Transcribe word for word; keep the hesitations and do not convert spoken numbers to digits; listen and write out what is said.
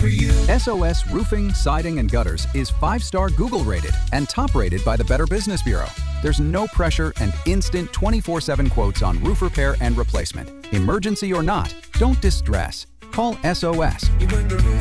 for you. S O S Roofing, Siding, and Gutters is five-star Google rated and top rated by the Better Business Bureau. There's no pressure and instant twenty-four seven quotes on roof repair and replacement. Emergency or not, don't distress. Call S O S. When the roof